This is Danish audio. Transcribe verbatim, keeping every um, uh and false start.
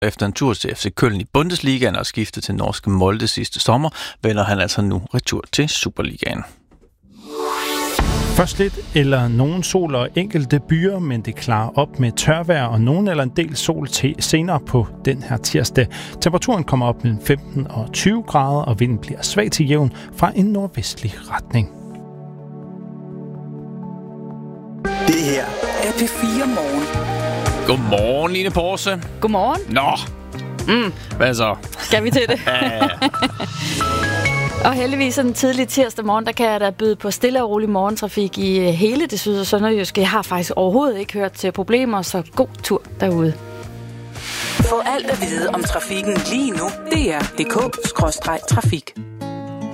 Efter en tur til F C Köln i Bundesligaen og skiftet til norske Molde sidste sommer, vender han altså nu retur til Superligaen. Først lidt eller nogen sol og enkelte byer, men det klarer op med tørvejr og nogen eller en del sol til senere på den her tirsdag. Temperaturen kommer op mellem femten og tyve grader, og vinden bliver svag til jævn fra en nordvestlig retning. Det her er P fire Morgen. Godmorgen, Line Porse. Godmorgen. Nå, Mm. hvad så? Skal vi til det? Ja, ja. Og heldigvis en tidlig tirsdag morgen, der kan jeg da byde på stille og rolig morgentrafik i hele det syd- og sønderjyske. Jeg har faktisk overhovedet ikke hørt til problemer, så god tur derude. Få alt at vide om trafikken lige nu. D R punktum d k skråstreg trafik.